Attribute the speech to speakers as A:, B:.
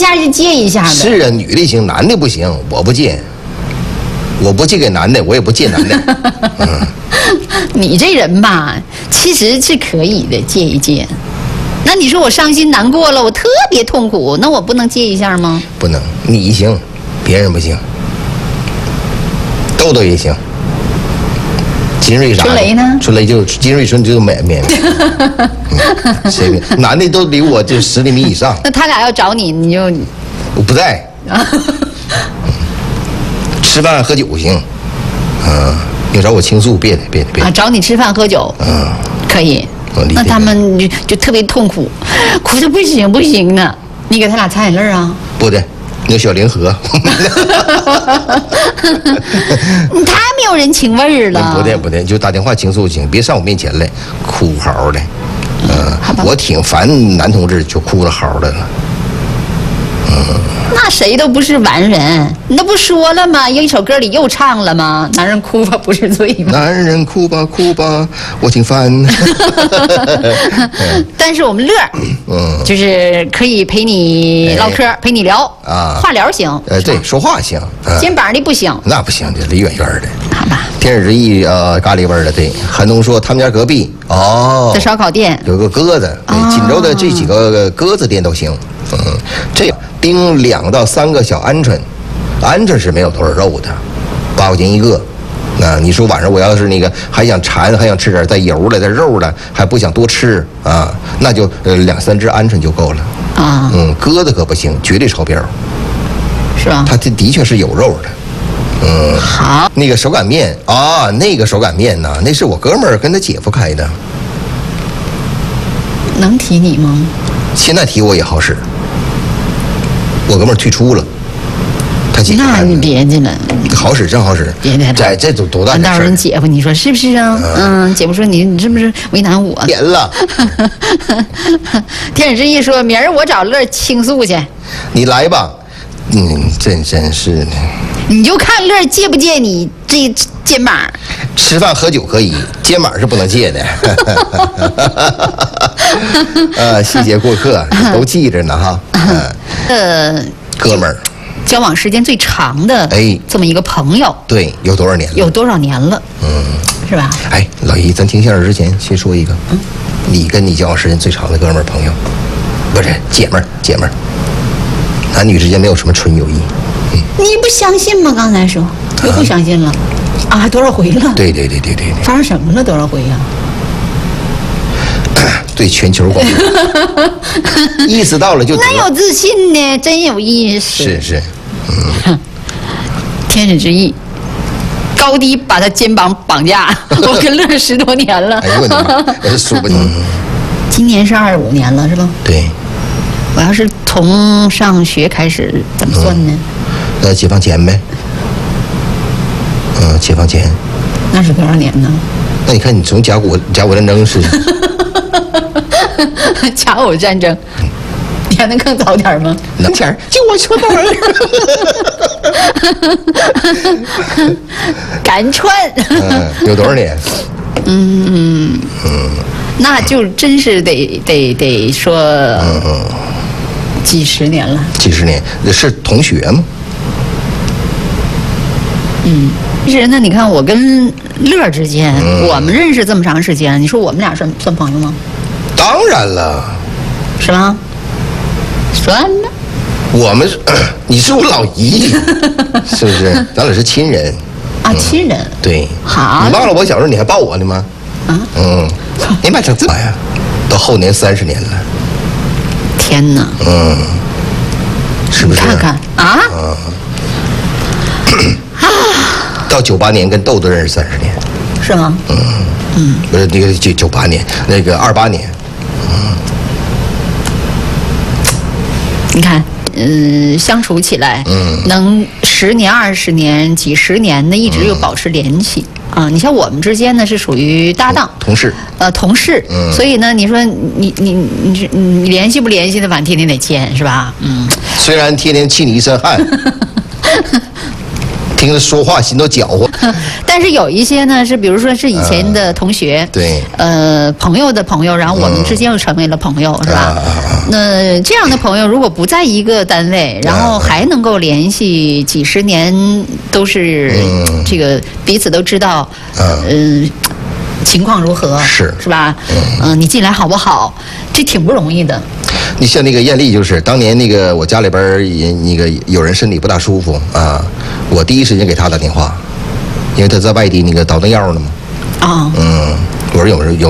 A: 下就借一下呗。
B: 是啊，女的行，男的不行，我不借。我不借给男的，我也不借男的。
A: 你这人吧，其实是可以的，借一借。那你说我伤心难过了，我特别痛苦，那我不能借一下吗？
B: 不能，你行，别人不行。豆豆也行。金瑞啥？
A: 春雷呢？
B: 春雷就金瑞春就免。谁免？男的都离我这10厘米以上。
A: 那他俩要找你，你就
B: 我不在。吃饭喝酒行，要找我倾诉，别
A: 啊，找你吃饭喝酒，可以。那他们就特别痛苦，哭的不行呢。你给他俩擦眼泪啊？
B: 不的，那小灵河。
A: 你太没有人情味儿了。
B: 不的，就打电话倾诉行，别上我面前来，哭嚎的。我挺烦男同志就哭了嚎的了。
A: 那谁都不是完人，你那不说了吗？有一首歌里又唱了吗？男人哭吧不是罪吗？
B: 男人哭吧哭吧，我挺烦。
A: 但是我们乐，就是可以陪你唠嗑，陪你聊啊，话聊行。
B: 对，说话行。
A: 肩膀的不行。
B: 那不行，这离远远的。
A: 好吧。
B: 天使之翼咖喱味儿的，对。韩东说他们家隔壁
A: 在烧烤店
B: 有个鸽子，锦州的这几个鸽子店都行。这样叮2到3个小鹌鹑，鹌鹑是没有多少肉的，8块钱一个。那你说晚上我要是那个还想馋，还想吃点带油的、带肉的，还不想多吃啊，那就2、3只鹌鹑就够了啊。鸽子可不行，绝对超标，
A: 是吧？
B: 它的确是有肉的。
A: 好，
B: 那个手擀面啊，那个手擀面呢，那是我哥们儿跟他姐夫开的。
A: 能提你吗？
B: 现在提我也好使。我哥们儿退出了，他姐夫。
A: 那你别去了。
B: 好使，真好使。
A: 别的，
B: 这多大的事儿？
A: 到时候人姐夫，你说是不是啊？姐夫说你是不是为难我？
B: 点了。
A: 天使之翼说明儿我找乐倾诉去。
B: 你来吧。真是的。你
A: 就看乐借不借你这肩膀。
B: 吃饭喝酒可以，肩膀是不能借的。细节过客都记着呢哈。哥们儿。
A: 交往时间最长的这么一个朋友，
B: 对，有多少年了？
A: 有多少年了？是吧？
B: 哎，老姨，咱听相声之前先说一个，你跟你交往时间最长的哥们儿朋友，不是姐们儿，男女之间没有什么纯友谊。
A: 你不相信吗？刚才说又不相信了啊？多少回了？
B: 对。
A: 发生什么了？多少回呀？
B: 对全球广播，意识到了就
A: 那有自信呢，真有意思。
B: 是。
A: 天使之翼，高低把他肩膀绑架，我跟乐10多年了。
B: 哎呦我的妈，我是数不清。
A: 今年是25年了，是吧？
B: 对。
A: 我要是从上学开始，怎么算呢？
B: 解放前呗。解放前。
A: 那是多少年呢？
B: 那你看，你从甲午战争是。
A: 甲午战争，你还能更早点吗？
B: 能前就我说那玩意儿，
A: 赶串。
B: 有多少年？
A: 那就真是得说，几十年了。
B: 几十年是同学吗？
A: 其实呢，你看我跟乐之间，我们认识这么长时间，你说我们俩算朋友吗？
B: 当然了，
A: 是吗？算了。
B: 我们，你是我老姨，是不是？咱俩是亲人。
A: 啊，亲人。
B: 对。
A: 好。
B: 你忘了我小时候你还抱我呢吗？你妈整这玩意儿，到后年30年了。
A: 天哪。
B: 是不是？
A: 你看看啊。
B: 到98年跟豆豆认识30年。
A: 是吗？
B: 不是那个98年，那个28年。
A: 你看，相处起来，能10年、20年、几十年的一直又保持联系啊。你像我们之间呢，是属于搭档、
B: 同事，
A: 同事。所以呢，你说你联系不联系的，反正天天得见，是吧？
B: 虽然天天气你一身汗。听着说话心都搅和。
A: 但是有一些呢，是比如说是以前的同学，
B: 对，
A: 朋友的朋友，然后我们之间又成为了朋友，是吧？那这样的朋友如果不在一个单位，然后还能够联系几十年，都是这个彼此都知道，情况如何是吧？你进来好不好？这挺不容易的。
B: 你像那个艳丽，就是当年那个我家里边那个有人身体不大舒服啊，我第一时间给她打电话，因为她在外地那个倒腾药呢嘛。我说有